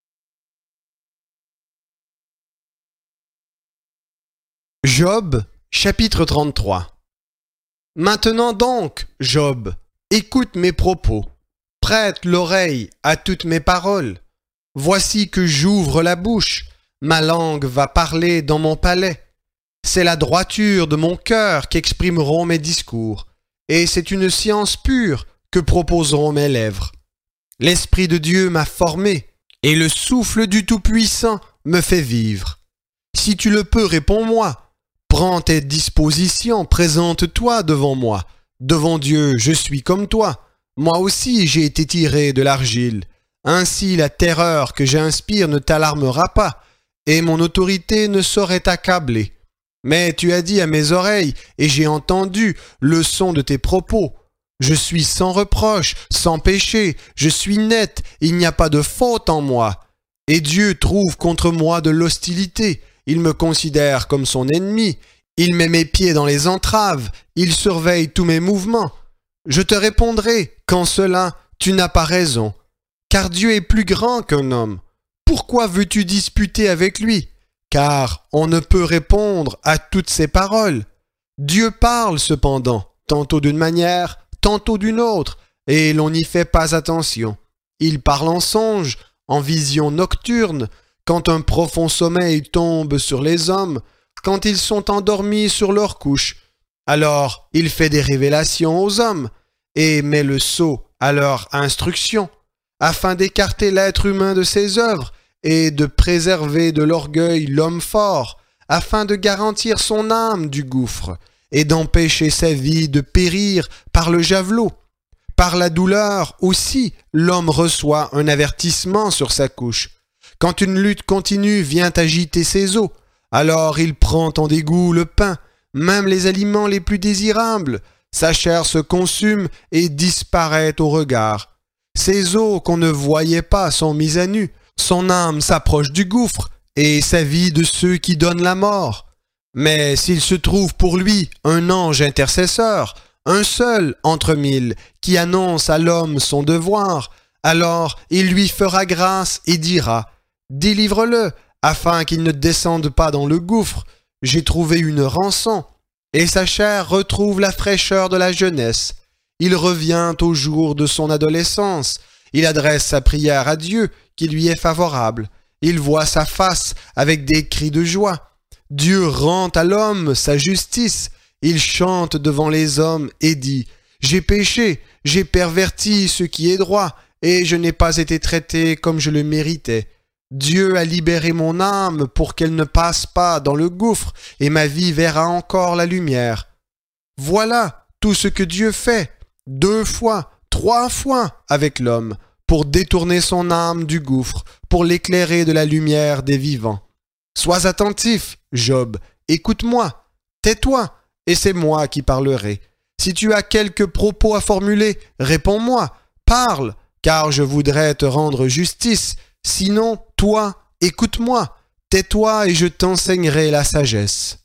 S1: Job, chapitre 33. Maintenant donc, Job, écoute mes propos, prête l'oreille à toutes mes paroles. Voici que j'ouvre la bouche, ma langue va parler dans mon palais. C'est la droiture de mon cœur qu'exprimeront mes discours, et c'est une science pure que proposeront mes lèvres. L'Esprit de Dieu m'a formé, et le souffle du Tout-Puissant me fait vivre. Si tu le peux, réponds-moi. Prends tes dispositions, présente-toi devant moi. Devant Dieu, je suis comme toi. Moi aussi, j'ai été tiré de l'argile. Ainsi, la terreur que j'inspire ne t'alarmera pas, et mon autorité ne saurait t'accabler. Mais tu as dit à mes oreilles, et j'ai entendu le son de tes propos. Je suis sans reproche, sans péché, je suis net, il n'y a pas de faute en moi. Et Dieu trouve contre moi de l'hostilité. Il me considère comme son ennemi, il met mes pieds dans les entraves, il surveille tous mes mouvements. Je te répondrai qu'en cela tu n'as pas raison, car Dieu est plus grand qu'un homme. Pourquoi veux-tu disputer avec lui? Car on ne peut répondre à toutes ses paroles. Dieu parle cependant, tantôt d'une manière, tantôt d'une autre, et l'on n'y fait pas attention. Il parle en songe, en vision nocturne, quand un profond sommeil tombe sur les hommes, quand ils sont endormis sur leur couche. Alors il fait des révélations aux hommes, et met le sceau à leur instruction, afin d'écarter l'être humain de ses œuvres, et de préserver de l'orgueil l'homme fort, afin de garantir son âme du gouffre, et d'empêcher sa vie de périr par le javelot. Par la douleur aussi, l'homme reçoit un avertissement sur sa couche. Quand une lutte continue vient agiter ses os, alors il prend en dégoût le pain, même les aliments les plus désirables. Sa chair se consume et disparaît au regard. Ses os qu'on ne voyait pas sont mis à nu. Son âme s'approche du gouffre et sa vie de ceux qui donnent la mort. Mais s'il se trouve pour lui un ange intercesseur, un seul entre mille, qui annonce à l'homme son devoir, alors il lui fera grâce et dira « Délivre-le, afin qu'il ne descende pas dans le gouffre. J'ai trouvé une rançon. » Et sa chair retrouve la fraîcheur de la jeunesse. Il revient au jour de son adolescence. Il adresse sa prière à Dieu, qui lui est favorable. Il voit sa face avec des cris de joie. Dieu rend à l'homme sa justice. Il chante devant les hommes et dit « J'ai péché, j'ai perverti ce qui est droit, et je n'ai pas été traité comme je le méritais. Dieu a libéré mon âme pour qu'elle ne passe pas dans le gouffre, et ma vie verra encore la lumière. » Voilà tout ce que Dieu fait, 2 fois, 3 fois avec l'homme, pour détourner son âme du gouffre, pour l'éclairer de la lumière des vivants. Sois attentif, Job, écoute-moi, tais-toi, et c'est moi qui parlerai. Si tu as quelques propos à formuler, réponds-moi, parle, car je voudrais te rendre justice. Sinon, toi, écoute-moi, tais-toi et je t'enseignerai la sagesse.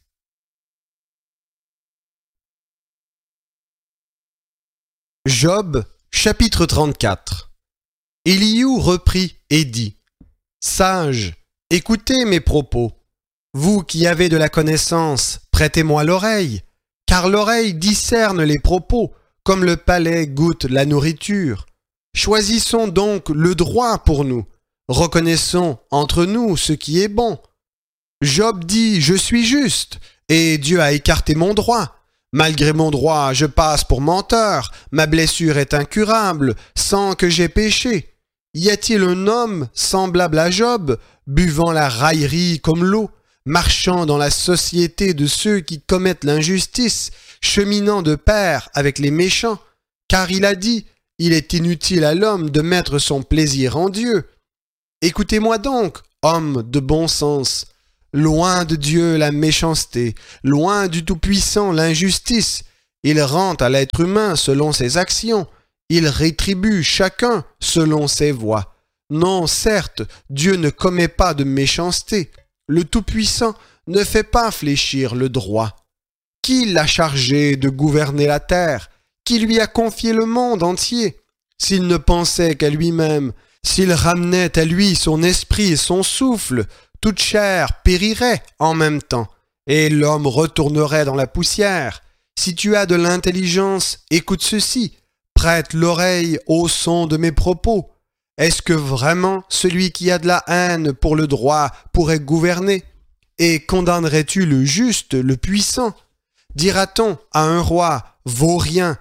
S1: Job, chapitre 34. Élihu reprit et dit « Sages, écoutez mes propos. Vous qui avez de la connaissance, prêtez-moi l'oreille, car l'oreille discerne les propos, comme le palais goûte la nourriture. Choisissons donc le droit pour nous. Reconnaissons entre nous ce qui est bon. Job dit « Je suis juste » et Dieu a écarté mon droit. Malgré mon droit, je passe pour menteur. Ma blessure est incurable, sans que j'aie péché. Y a-t-il un homme semblable à Job, buvant la raillerie comme l'eau, marchant dans la société de ceux qui commettent l'injustice, cheminant de pair avec les méchants? Car il a dit «
S2: il est inutile à l'homme de mettre son plaisir en Dieu. Écoutez-moi donc, hommes de bon sens. Loin de Dieu la méchanceté, loin du Tout-Puissant l'injustice. Il rend à l'être humain selon ses actions. Il rétribue chacun selon ses voies. Non, certes, Dieu ne commet pas de méchanceté. Le Tout-Puissant ne fait pas fléchir le droit. Qui l'a chargé de gouverner la terre? Qui lui a confié le monde entier? S'il ne pensait qu'à lui-même, s'il ramenait à lui son esprit et son souffle, toute chair périrait en même temps, et l'homme retournerait dans la poussière. Si tu as de l'intelligence, écoute ceci, prête l'oreille au son de mes propos. Est-ce que vraiment celui qui a de la haine pour le droit pourrait gouverner? Et condamnerais-tu le juste, le puissant? Dira-t-on à un roi vaurien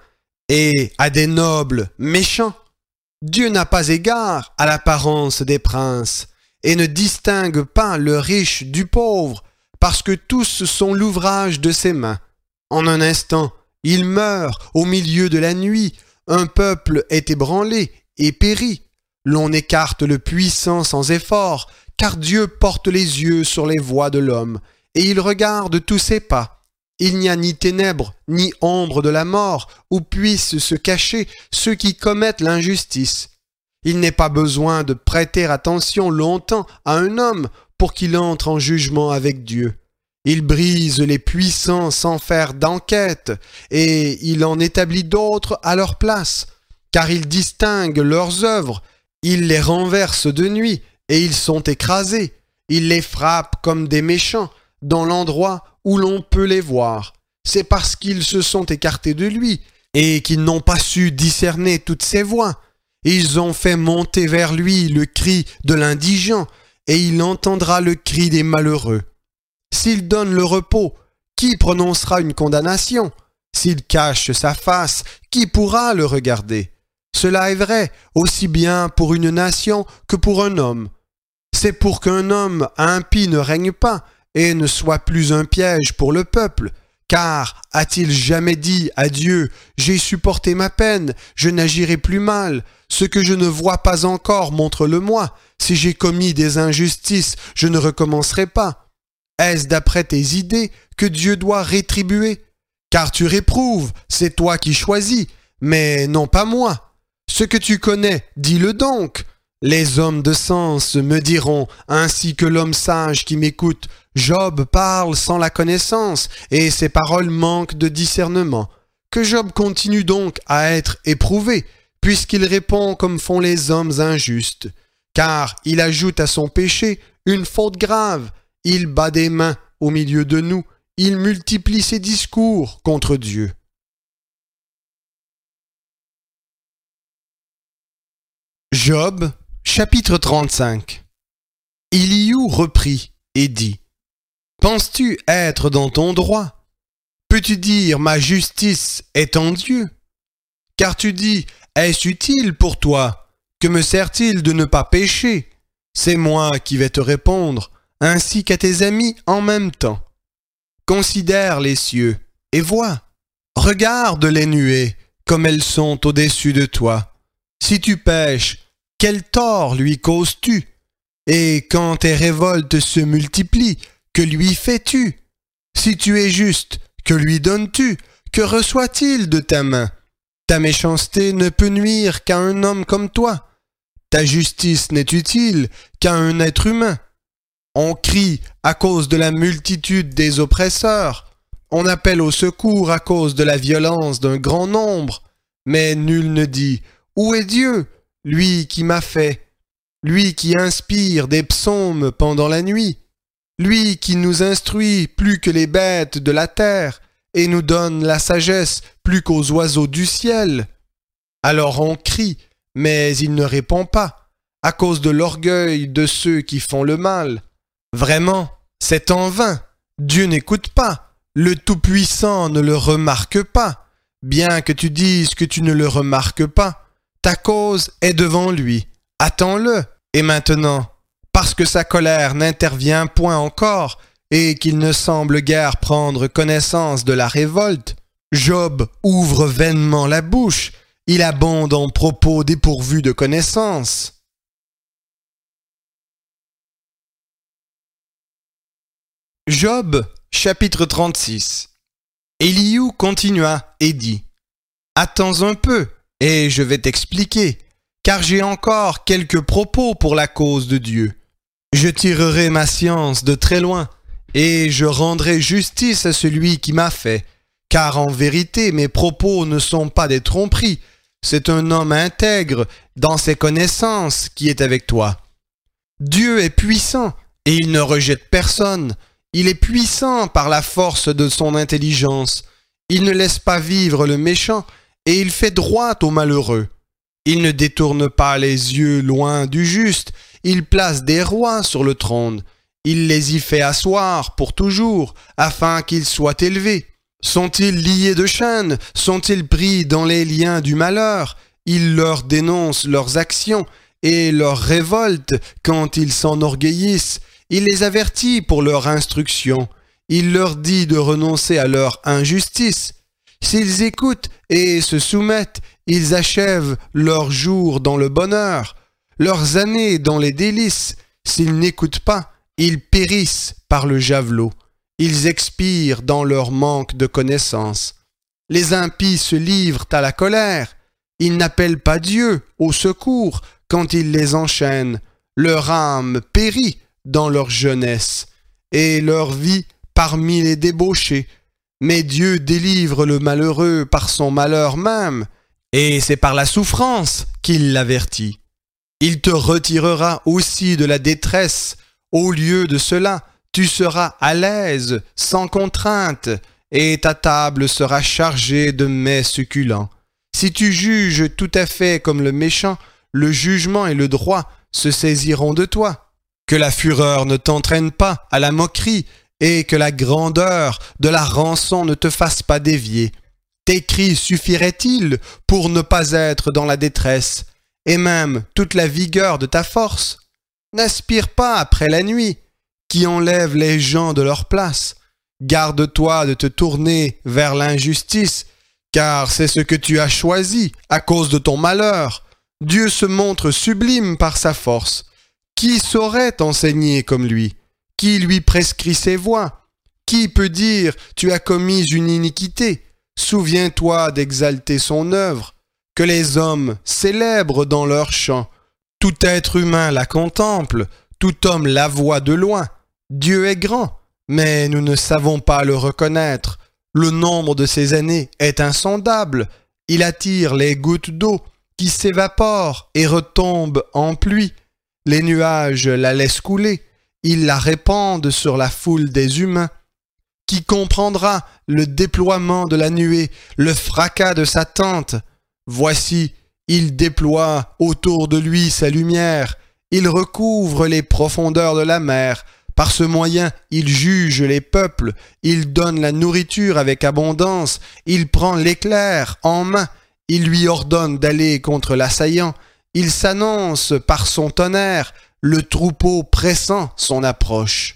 S2: et à des nobles méchants? Dieu n'a pas égard à l'apparence des princes et ne distingue pas le riche du pauvre, parce que tous sont l'ouvrage de ses mains. En un instant, il meurt au milieu de la nuit, un peuple est ébranlé et périt. L'on écarte le puissant sans effort, car Dieu porte les yeux sur les voies de l'homme, et il regarde tous ses pas. Il n'y a ni ténèbres, ni ombre de la mort, où puissent se cacher ceux qui commettent l'injustice. Il n'est pas besoin de prêter attention longtemps à un homme pour qu'il entre en jugement avec Dieu. Il brise les puissants sans faire d'enquête, et il en établit d'autres à leur place, car il distingue leurs œuvres, il les renverse de nuit, et ils sont écrasés. Il les frappe comme des méchants, dans l'endroit où l'on peut les voir. C'est parce qu'ils se sont écartés de lui, et qu'ils n'ont pas su discerner toutes ses voies. Ils ont fait monter vers lui le cri de l'indigent, et il entendra le cri des malheureux. S'il donne le repos, qui prononcera une condamnation? S'il cache sa face, qui pourra le regarder? Cela est vrai, aussi bien pour une nation que pour un homme. C'est pour qu'un homme impie ne règne pas et ne soit plus un piège pour le peuple. Car a-t-il jamais dit à Dieu « J'ai supporté ma peine, je n'agirai plus mal. Ce que je ne vois pas encore, montre-le-moi. Si j'ai commis des injustices, je ne recommencerai pas. » Est-ce d'après tes idées que Dieu doit rétribuer? Car tu réprouves, c'est toi qui choisis, mais non pas moi. Ce que tu connais, dis-le donc. Les hommes de sens me diront, ainsi que l'homme sage qui m'écoute, Job parle sans la connaissance, et ses paroles manquent de discernement. Que Job continue donc à être éprouvé, puisqu'il répond comme font les hommes injustes. Car il ajoute à son péché une faute grave. Il bat des mains au milieu de nous, il multiplie ses discours contre Dieu. Job, chapitre 35. Élihu reprit et dit, « Penses-tu être dans ton droit? Peux-tu dire, ma justice est en Dieu? Car tu dis, est-ce utile pour toi? Que me sert-il de ne pas pécher? C'est moi qui vais te répondre, ainsi qu'à tes amis en même temps. Considère les cieux et vois. Regarde les nuées comme elles sont au-dessus de toi. Si tu pèches, quel tort lui causes-tu? Et quand tes révoltes se multiplient, que lui fais-tu? Si tu es juste, que lui donnes-tu? Que reçoit-il de ta main? Ta méchanceté ne peut nuire qu'à un homme comme toi. Ta justice n'est utile qu'à un être humain. On crie à cause de la multitude des oppresseurs. On appelle au secours à cause de la violence d'un grand nombre. Mais nul ne dit « Où est Dieu, lui qui m'a fait, lui qui inspire des psaumes pendant la nuit, lui qui nous instruit plus que les bêtes de la terre et nous donne la sagesse plus qu'aux oiseaux du ciel ?» Alors on crie, mais il ne répond pas, à cause de l'orgueil de ceux qui font le mal. Vraiment, c'est en vain. Dieu n'écoute pas. Le Tout-Puissant ne le remarque pas. Bien que tu dises que tu ne le remarques pas, ta cause est devant lui. Attends-le. Et maintenant, parce que sa colère n'intervient point encore et qu'il ne semble guère prendre connaissance de la révolte, Job ouvre vainement la bouche Il abonde en propos dépourvus de connaissance. Job, chapitre 36. Élihu continua et dit : Attends un peu, et je vais t'expliquer, car j'ai encore quelques propos pour la cause de Dieu. Je tirerai ma science de très loin, et je rendrai justice à celui qui m'a fait, car en vérité mes propos ne sont pas des tromperies, c'est un homme intègre dans ses connaissances qui est avec toi. Dieu est puissant, et il ne rejette personne. Il est puissant par la force de son intelligence. Il ne laisse pas vivre le méchant, et il fait droit aux malheureux. Il ne détourne pas les yeux loin du juste. Il place des rois sur le trône. Il les y fait asseoir pour toujours, afin qu'ils soient élevés. Sont-ils liés de chaînes? Sont-ils pris dans les liens du malheur? Il leur dénonce leurs actions et leurs révoltes quand ils s'enorgueillissent. Il les avertit pour leur instruction. Il leur dit de renoncer à leur injustice. S'ils écoutent et se soumettent, ils achèvent leurs jours dans le bonheur, leurs années dans les délices. S'ils n'écoutent pas, ils périssent par le javelot. Ils expirent dans leur manque de connaissance. Les impies se livrent à la colère. Ils n'appellent pas Dieu au secours quand il les enchaîne. Leur âme périt dans leur jeunesse et leur vie parmi les débauchés. Mais Dieu délivre le malheureux par son malheur même, et c'est par la souffrance qu'il l'avertit. Il te retirera aussi de la détresse. Au lieu de cela, tu seras à l'aise, sans contrainte, et ta table sera chargée de mets succulents. Si tu juges tout à fait comme le méchant, le jugement et le droit se saisiront de toi. Que la fureur ne t'entraîne pas à la moquerie, et que la grandeur de la rançon ne te fasse pas dévier. Tes cris suffiraient-ils pour ne pas être dans la détresse, et même toute la vigueur de ta force? N'aspire pas après la nuit, qui enlève les gens de leur place. Garde-toi de te tourner vers l'injustice, car c'est ce que tu as choisi à cause de ton malheur. Dieu se montre sublime par sa force. Qui saurait t'enseigner comme lui? Qui lui prescrit ses voies? Qui peut dire « Tu as commis une iniquité » ? Souviens-toi d'exalter son œuvre. Que les hommes célèbrent dans leur chant. Tout être humain la contemple, tout homme la voit de loin. Dieu est grand, mais nous ne savons pas le reconnaître. Le nombre de ses années est insondable. Il attire les gouttes d'eau qui s'évaporent et retombent en pluie. Les nuages la laissent couler. Ils la répandent sur la foule des humains. Qui comprendra le déploiement de la nuée, le fracas de sa tente? Voici, il déploie autour de lui sa lumière. Il recouvre les profondeurs de la mer. Par ce moyen, il juge les peuples. Il donne la nourriture avec abondance. Il prend l'éclair en main. Il lui ordonne d'aller contre l'assaillant. Il s'annonce par son tonnerre, le troupeau pressant son approche.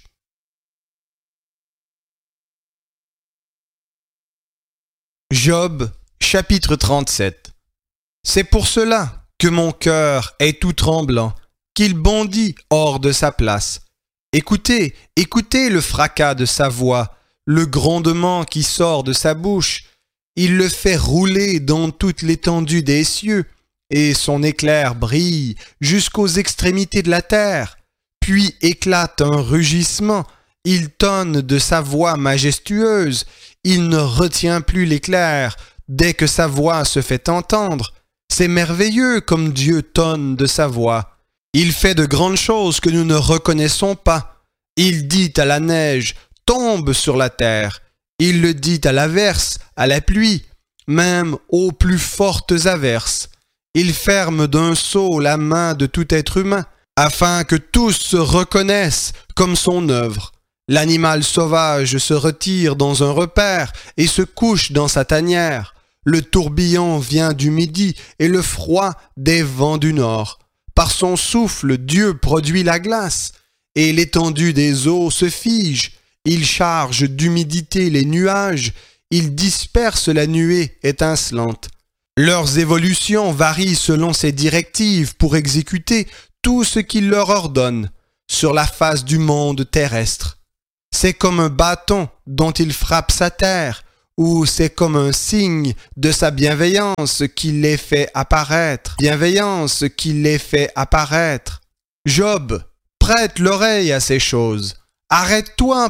S2: Job, chapitre 37. C'est pour cela que mon cœur est tout tremblant, qu'il bondit hors de sa place. Écoutez, écoutez le fracas de sa voix, le grondement qui sort de sa bouche. Il le fait rouler dans toute l'étendue des cieux, et son éclair brille jusqu'aux extrémités de la terre. Puis éclate un rugissement, il tonne de sa voix majestueuse, il ne retient plus l'éclair dès que sa voix se fait entendre. C'est merveilleux comme Dieu tonne de sa voix. Il fait de grandes choses que nous ne reconnaissons pas. Il dit à la neige, tombe sur la terre. Il le dit à l'averse, à la pluie, même aux plus fortes averses. Il ferme d'un sceau la main de tout être humain, afin que tous se reconnaissent comme son œuvre. L'animal sauvage se retire dans un repaire et se couche dans sa tanière. Le tourbillon vient du midi et le froid des vents du nord. Par son souffle, Dieu produit la glace, et l'étendue des eaux se fige. Il charge d'humidité les nuages, il disperse la nuée étincelante. Leurs évolutions varient selon ses directives pour exécuter tout ce qu'il leur ordonne sur la face du monde terrestre. C'est comme un bâton dont il frappe sa terre, ou c'est comme un signe de sa bienveillance qu'il les fait apparaître. Bienveillance qu'il les fait apparaître. Job, prête l'oreille à ces choses. Arrête-toi un